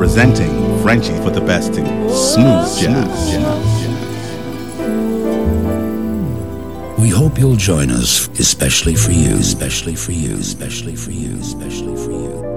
representing Frenchie for the best in smooth jazz. We hope you'll join us, especially for you, especially for you, especially for you, especially for you.